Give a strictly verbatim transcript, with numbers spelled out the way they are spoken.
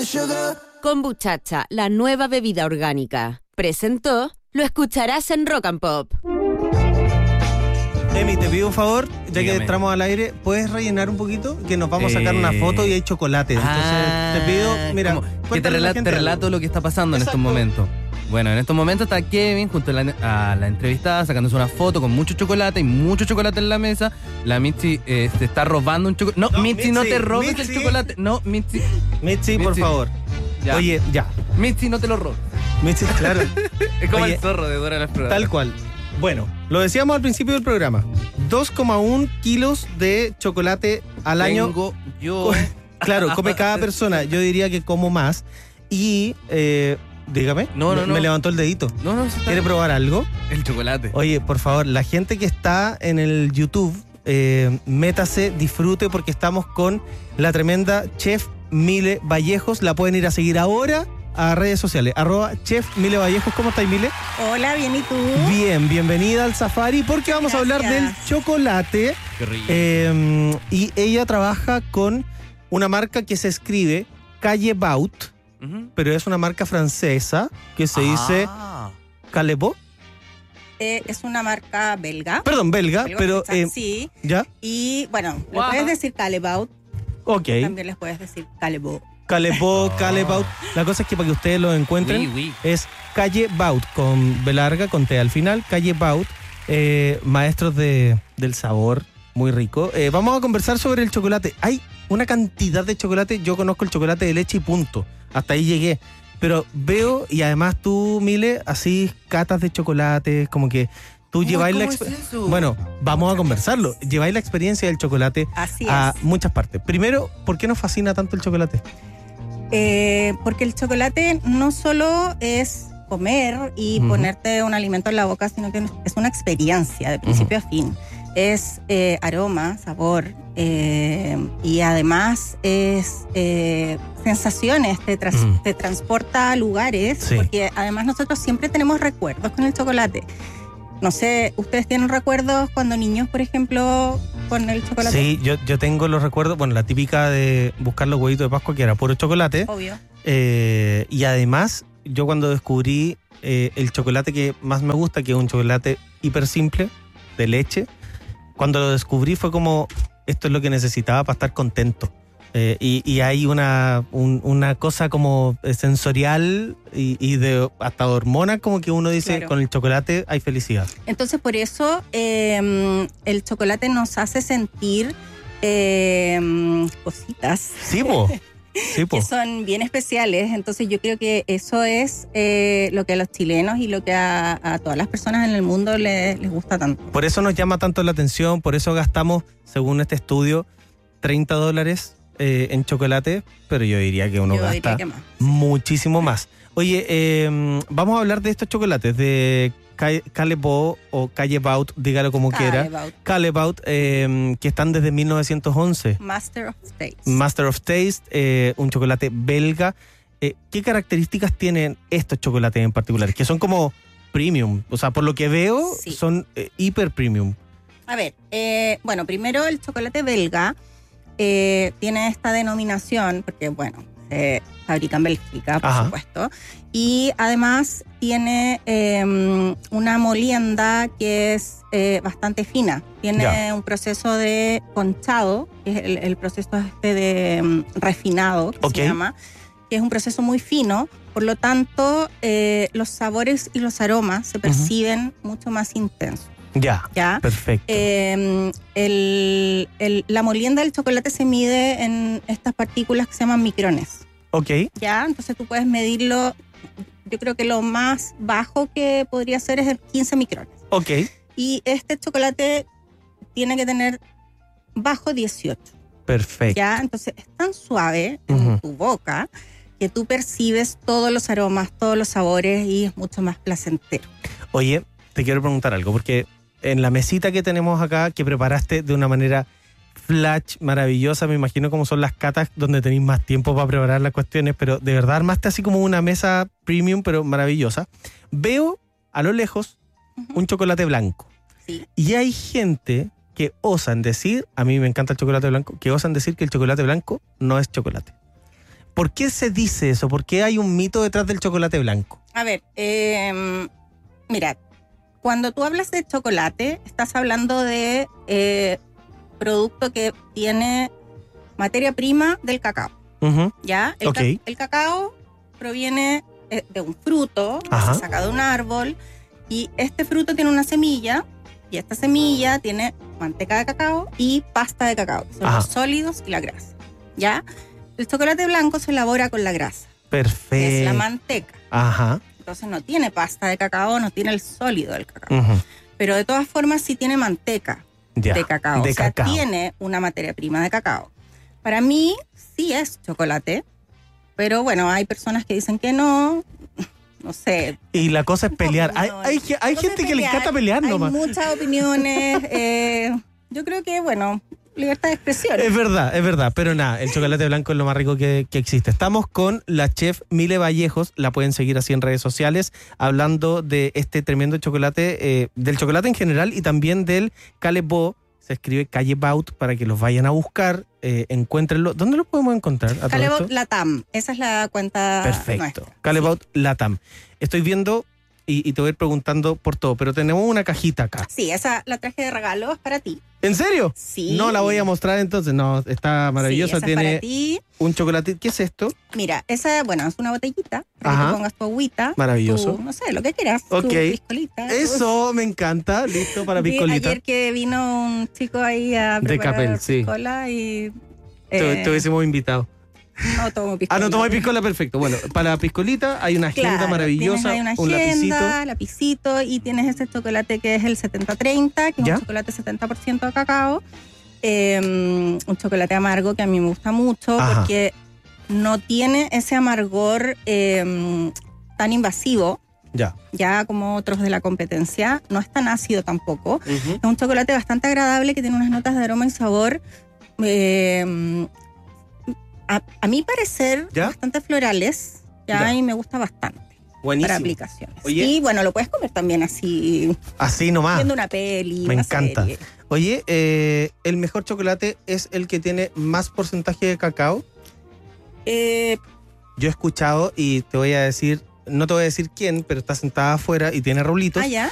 Kombuchacha, la nueva bebida orgánica. Presentó, lo escucharás en Rock and Pop. Emi, te pido un favor, ya Dígame. que entramos al aire, ¿puedes rellenar un poquito? Que nos vamos a sacar Eh... una foto y hay chocolate. Entonces, Ah, te pido, mira, ¿cómo? que te, cuéntale a la rela- gente te algo. relato lo que está pasando Exacto. en estos momentos. Bueno, en estos momentos está Kevin junto a la, a la entrevistada sacándose una foto con mucho chocolate y mucho chocolate en la mesa. La Mitzi eh, se está robando un chocolate. No, No, Mitzi, no Mitzi, te robes Mitzi. el chocolate. No, Mitzi. Mitzi, por Mitzi. favor. Ya. Oye, ya. Mitzi, no te lo robes. Mitzi, claro. Es como Oye, el zorro de Dora la Exploradora. Tal cual. Bueno, lo decíamos al principio del programa. dos coma uno kilos de chocolate al año. Tengo yo. Claro, come cada persona. Yo diría que como más. Y, eh, dígame. No, no, me, no. me levantó el dedito. No, no, se está- ¿Quiere probar algo? El chocolate. Oye, por favor, la gente que está en el YouTube, eh, métase, disfrute, porque estamos con la tremenda chef Mile Vallejos. La pueden ir a seguir ahora a redes sociales. Arroba chef Mile Vallejos. ¿Cómo estáis, Mile? Hola, bien, ¿y tú? Bien, bienvenida al Safari, porque vamos a hablar del Gracias. chocolate. Qué rico. Eh, y ella trabaja con una marca que se escribe Calle Baut, Ujú. pero es una marca francesa que se dice Ah. Calebo. Eh, es una marca belga. Perdón, belga, Belga, pero francesa, eh, sí. ya, Y bueno, le Guau. puedes decir Calebaut, ok. también les puedes decir Calebo. Calebo, Calebaut. La cosa es que para que ustedes lo encuentren Oui, oui. es Calle Baut con B larga, con T al final. Calle Baut, eh, maestros de, del sabor, muy rico. Eh, vamos a conversar sobre el chocolate. Hay una cantidad de chocolate. Yo conozco el chocolate de leche y punto. Hasta ahí llegué. Pero veo, y además tú, Mile, así catas de chocolate, como que tú Uy, lleváis la ¿cómo es exp- eso? Bueno, vamos a conversarlo. Lleváis la experiencia del chocolate Así a es. muchas partes. Primero, ¿por qué nos fascina tanto el chocolate? Eh, porque el chocolate no solo es comer y Ujú. ponerte un alimento en la boca, sino que es una experiencia de principio a fin. Es eh, aroma, sabor eh, y además es eh, sensaciones, te, tras- Ujú. te transporta a lugares, Sí. porque además nosotros siempre tenemos recuerdos con el chocolate. No sé, ¿ustedes tienen recuerdos cuando niños, por ejemplo, con el chocolate? Sí, yo, yo tengo los recuerdos, bueno, la típica de buscar los huevitos de Pascua, que era puro chocolate. Obvio. Eh, y además, yo cuando descubrí eh, el chocolate que más me gusta, que es un chocolate hiper simple, de leche, cuando lo descubrí fue como, esto es lo que necesitaba para estar contento. Eh, y, y hay una, un- una cosa como sensorial y, y de hasta de hormonas, como que uno dice, Claro. con el chocolate hay felicidad. Entonces, por eso eh, el chocolate nos hace sentir eh, cositas Sí, po. Sí, po. que son bien especiales. Entonces, yo creo que eso es eh, lo que a los chilenos y lo que a, a todas las personas en el mundo les, les gusta tanto. Por eso nos llama tanto la atención, por eso gastamos, según este estudio, treinta dólares eh, en chocolate, pero yo diría que uno Yo diría gasta que más. muchísimo más. Oye, eh, vamos a hablar de estos chocolates, de Ca- Calebo o Calle Baut, dígalo como quiera. Calebaut, Callebaut, eh, que están desde mil novecientos once. Master of Taste. Master of Taste, eh, un chocolate belga. Eh, ¿Qué características tienen estos chocolates en particular? Que son como premium, o sea, por lo que veo, Sí. son eh, hiper premium. A ver, eh, bueno, primero el chocolate belga eh, tiene esta denominación porque, bueno, se fabrica en Bélgica, por Ajá. supuesto, y además tiene eh, una molienda que es eh, bastante fina. Tiene Ya. un proceso de conchado, que es el, el proceso este de mm, refinado, que Ok. se llama, que es un proceso muy fino. Por lo tanto, eh, los sabores y los aromas se perciben mucho más intensos. Ya, ¿Ya? perfecto. Eh, el- el- la molienda del chocolate se mide en estas partículas que se llaman micrones, ok, ¿ya? Entonces tú puedes medirlo, yo creo que lo más bajo que podría ser es el quince micrones. ok, Y este chocolate tiene que tener bajo dieciocho, perfecto. ¿ya? Entonces es tan suave en Ujú. tu boca que tú percibes todos los aromas, todos los sabores y es mucho más placentero. Oye, te quiero preguntar algo, porque en la mesita que tenemos acá, que preparaste de una manera flash, maravillosa, me imagino cómo son las catas donde tenéis más tiempo para preparar las cuestiones, pero de verdad armaste así como una mesa premium, pero maravillosa. Veo a lo lejos Ujú. un chocolate blanco. Sí. Y hay gente que osan decir, a mí me encanta el chocolate blanco, que osan decir que el chocolate blanco no es chocolate. ¿Por qué se dice eso? ¿Por qué hay un mito detrás del chocolate blanco? A ver, eh, mira, cuando tú hablas de chocolate, estás hablando de eh, producto que tiene materia prima del cacao, Ujú. ¿ya? El, Ok. ca- el cacao proviene eh, de un fruto, que Ajá. se saca de un árbol, y este fruto tiene una semilla, y esta semilla tiene manteca de cacao y pasta de cacao, que son Ajá. los sólidos y la grasa, ¿ya? El chocolate blanco se elabora con la grasa, que es Perfecto. la manteca. Ajá. Entonces no tiene pasta de cacao, no tiene el sólido del cacao. Ujú. Pero de todas formas sí tiene manteca Ya. de cacao. De o sea, cacao. tiene una materia prima de cacao. Para mí sí es chocolate, pero bueno, hay personas que dicen que no. No sé. Y la cosa es pelear. Hay, No, hay, la hay cosa gente es que le pelear, encanta pelear Hay nomás. muchas opiniones. eh, yo creo que, bueno, libertad de expresión. Es verdad, es verdad, pero nada, el chocolate blanco es lo más rico que, que existe. Estamos con la chef Mile Vallejos, la pueden seguir así en redes sociales, hablando de este tremendo chocolate, eh, del chocolate en general y también del Callebaut. Se escribe Callebaut para que los vayan a buscar, eh, encuéntrenlo. ¿Dónde lo podemos encontrar? a todo Callebaut esto? Latam, esa es la cuenta Perfecto. nuestra. Callebaut Latam. Estoy viendo y, y te voy a ir preguntando por todo, pero tenemos una cajita acá. Sí, esa la traje de regalo, es para ti. ¿En serio? Sí. No la voy a mostrar entonces, no, está maravillosa, Sí, esa es para tiene ti. un chocolate. ¿Qué es esto? Mira, esa, bueno, es una botellita para Ajá. que tú pongas tu agüita. Maravilloso. tu, no sé, lo que quieras. Ok. Tu piscolita. Eso me encanta, listo para Vi piscolita. ayer que vino un chico ahí a De preparar Capel, sí. piscola y... Te, eh, te hubiésemos invitado. no tomo Ah, piscola. no tomáis piscola, perfecto. Bueno, para la piscolita hay una agenda Claro, maravillosa, tienes ahí una un lapicito. agenda, lapicito, y tienes ese chocolate que es el setenta treinta, que es ¿Ya? un chocolate setenta por ciento de cacao. Eh, un chocolate amargo que a mí me gusta mucho Ajá. porque no tiene ese amargor eh, tan invasivo, Ya. ya como otros de la competencia. No es tan ácido tampoco. Ujú. Es un chocolate bastante agradable que tiene unas notas de aroma y sabor, eh, a, a mi parecer, ¿Ya? bastante florales. Ya, Ya. y me gusta bastante para Buenísimo. aplicaciones. Oye. Y bueno, lo puedes comer también así, Así nomás. viendo una peli. Me una encanta. serie. Oye, eh, ¿el mejor chocolate es el que tiene más porcentaje de cacao? Eh, Yo he escuchado y te voy a decir, no te voy a decir quién, pero está sentada afuera y tiene rulitos. ah, ya.